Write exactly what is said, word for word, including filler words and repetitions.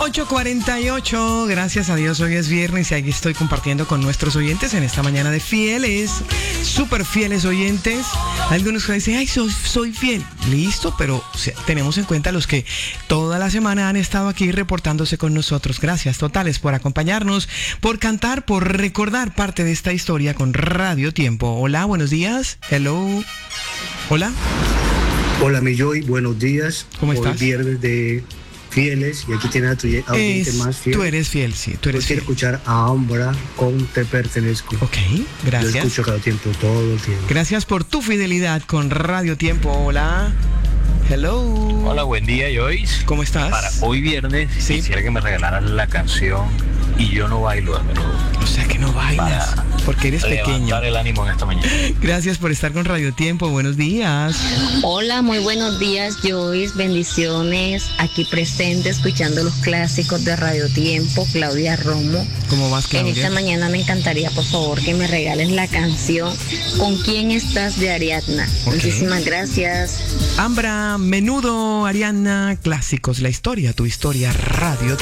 ocho cuarenta y ocho, gracias a Dios, hoy es viernes y aquí estoy compartiendo con nuestros oyentes en esta mañana de fieles, súper fieles oyentes. Algunos que dicen, ay, soy, soy fiel. Listo, pero o sea, tenemos en cuenta los que toda la semana han estado aquí reportándose con nosotros. Gracias totales por acompañarnos, por cantar, por recordar parte de esta historia con Radio Tiempo. Hola, buenos días. Hello. Hola. Hola, mi Joy, buenos días. ¿Cómo Hoy estás? Viernes de fieles y aquí tienes a tu oyente Es, más fiel. tú eres fiel, sí, tú eres Hoy fiel. quiero escuchar a Ambra con Te Pertenezco. Ok, gracias. Yo escucho cada tiempo, todo el tiempo. Gracias por tu fidelidad con Radio Tiempo. Hola. Hello. Hola, buen día, Joyce. ¿Cómo estás? Para hoy viernes, Sí. quisiera que me regalaran la canción Y yo no bailo a menudo. O sea que no bailas, Para porque eres pequeño. levantar el ánimo en esta mañana. Gracias por estar con Radio Tiempo. Buenos días. Hola, muy buenos días, Joyce. Bendiciones. Aquí presente, escuchando los clásicos de Radio Tiempo. Claudia Romo. ¿Cómo vas, En Claudia? esta mañana me encantaría, por favor, que me regales la canción ¿Con quién estás? De Ariadna. Ok. Muchísimas gracias. Ambra, Menudo, Ariana, clásicos, la historia, tu historia, Radio Tiempo.